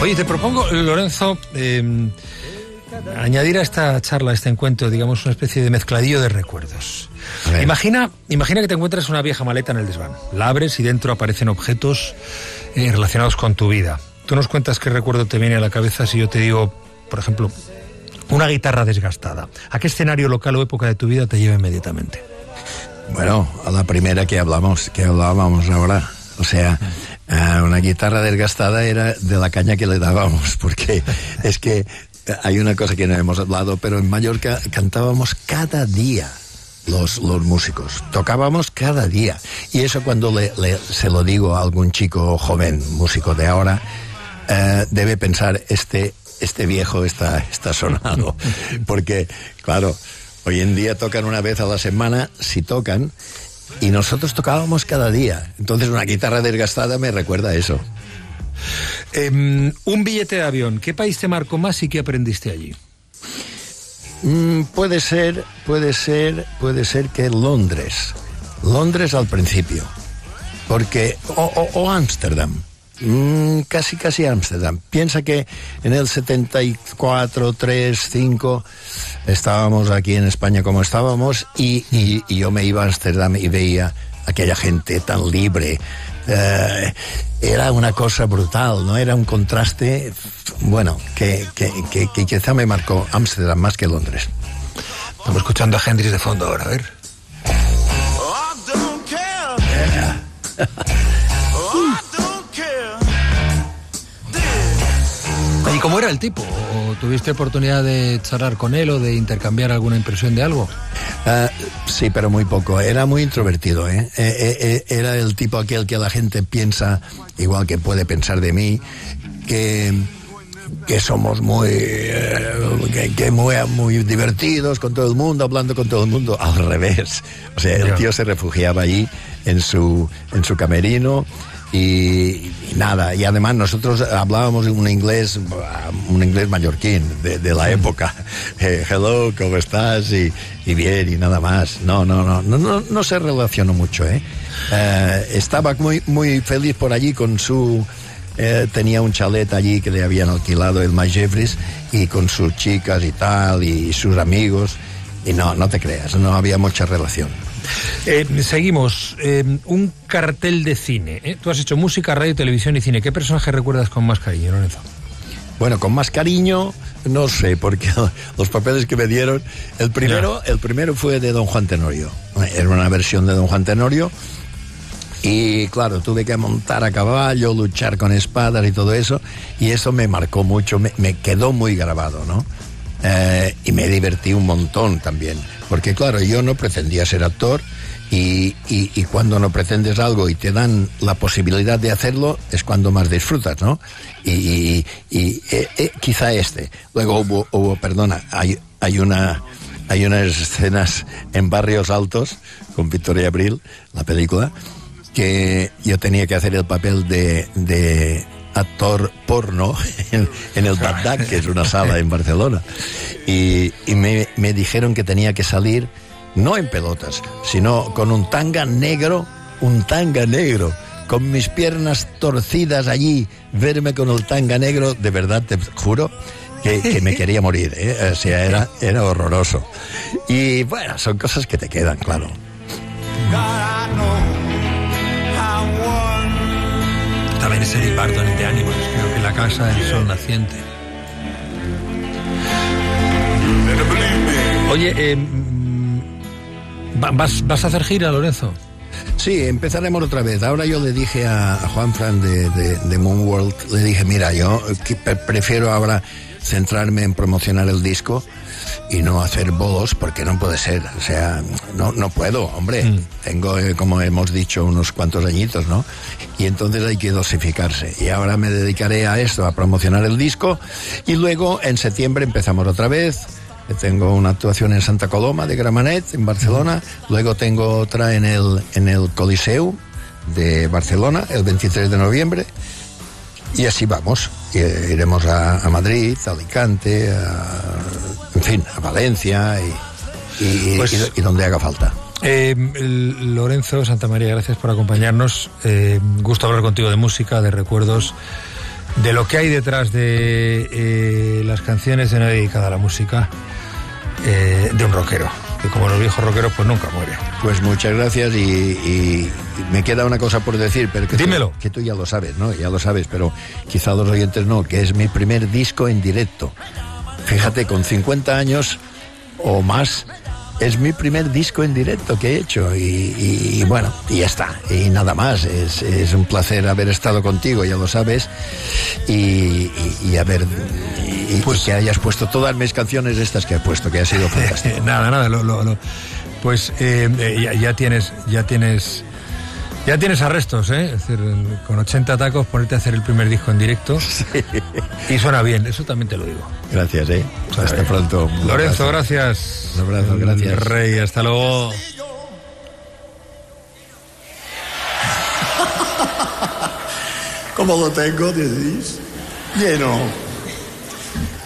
Oye, te propongo, Lorenzo, añadir a esta charla, a este encuentro, digamos, una especie de mezcladillo de recuerdos. Imagina que te encuentras una vieja maleta en el desván. La abres y dentro aparecen objetos relacionados con tu vida. Tú nos cuentas qué recuerdo te viene a la cabeza si yo te digo, por ejemplo, una guitarra desgastada. ¿A qué escenario local o época de tu vida te lleva inmediatamente? Bueno, a la primera que hablábamos ahora. O sea, una guitarra desgastada era de la caña que le dábamos, porque es que hay una cosa que no hemos hablado, pero en Mallorca cantábamos cada día los músicos, tocábamos cada día. Y eso cuando se lo digo a algún chico joven, músico de ahora, debe pensar, este viejo está sonado, porque claro, hoy en día tocan una vez a la semana, si tocan, y nosotros tocábamos cada día. Entonces una guitarra desgastada me recuerda a eso. Un billete de avión, ¿qué país te marcó más y qué aprendiste allí? Puede ser que Londres al principio, porque o Ámsterdam. Casi Ámsterdam. Piensa que en el 74, 3, 5 estábamos aquí en España como estábamos y yo me iba a Ámsterdam y veía aquella gente tan libre. Era una cosa brutal, ¿no? Era un contraste, bueno, que quizá me marcó Ámsterdam más que Londres. Estamos escuchando a Hendrix de fondo ahora, a ver. ¿Y cómo era el tipo? ¿O tuviste oportunidad de charlar con él o de intercambiar alguna impresión de algo? Sí, pero muy poco. Era muy introvertido, ¿eh? Era el tipo aquel que la gente piensa, igual que puede pensar de mí, que somos muy divertidos con todo el mundo, hablando con todo el mundo. Al revés. O sea, el tío se refugiaba allí en su camerino. Y nada, y además nosotros hablábamos un inglés mallorquín de la época. Hello, ¿cómo estás? Y bien, y nada más. No se relacionó mucho, ¿eh? Estaba muy feliz por allí con su... tenía un chalet allí que le habían alquilado el Mike Jeffries, y con sus chicas y tal, y sus amigos, y no te creas, no había mucha relación. Seguimos. Un cartel de cine. Tú has hecho música, radio, televisión y cine. ¿Qué personaje recuerdas con más cariño, Lorenzo? Bueno, con más cariño, no sé, porque los papeles que me dieron... El primero fue de Don Juan Tenorio. Era una versión de Don Juan Tenorio. Y claro, tuve que montar a caballo, luchar con espadas y todo eso. Y eso me marcó mucho, me quedó muy grabado, ¿no? Y me divertí un montón también, porque claro, yo no pretendía ser actor, y cuando no pretendes algo y te dan la posibilidad de hacerlo, es cuando más disfrutas, ¿no? Y quizá luego hubo hay unas escenas en Barrios Altos con Victoria Abril, la película, que yo tenía que hacer el papel de actor porno en el Bagdad, que es una sala en Barcelona, y me dijeron que tenía que salir no en pelotas, sino con un tanga negro, con mis piernas torcidas allí, verme con el tanga negro, de verdad te juro que me quería morir, ¿eh? O sea, era horroroso. Y bueno, son cosas que te quedan, claro. También es Eric Burdon de Animals, creo que La Casa del Sol Naciente. Oye, ¿vas a hacer gira, Lorenzo? Sí, empezaremos otra vez. Ahora yo le dije a Juanfran de Moonworld, le dije, mira, yo prefiero ahora centrarme en promocionar el disco y no hacer bolos, porque no puede ser, o sea, no puedo, hombre. Tengo, como hemos dicho, unos cuantos añitos, ¿no? Y entonces hay que dosificarse. Y ahora me dedicaré a esto, a promocionar el disco, y luego en septiembre empezamos otra vez. Tengo una actuación en Santa Coloma de Gramenet, en Barcelona. Luego tengo otra en el Coliseu de Barcelona, el 23 de noviembre. Y así vamos. Iremos a Madrid, a Alicante, en fin, a Valencia y donde haga falta. Lorenzo Santamaría, gracias por acompañarnos. Gusto hablar contigo de música, de recuerdos de lo que hay detrás de las canciones de Una dedicada a la música de un rockero, que como los viejos rockeros pues nunca muere. Pues muchas gracias y me queda una cosa por decir, pero que dímelo. Que tú ya lo sabes, ¿no? Ya lo sabes, pero quizá los oyentes no, que es mi primer disco en directo. Fíjate, con 50 años o más, es mi primer disco en directo que he hecho y bueno, y ya está, y nada más. Es un placer haber estado contigo, ya lo sabes, y pues que hayas puesto todas mis canciones estas que has puesto, que ha sido fantástico. Nada, pues ya tienes arrestos, ¿eh? Es decir, con 80 tacos ponerte a hacer el primer disco en directo. Sí. Y suena bien, eso también te lo digo. Gracias, hasta pronto. Lorenzo, gracias. Un abrazo, gracias. Rey, hasta luego. ¿Cómo lo tengo, decís? Lleno.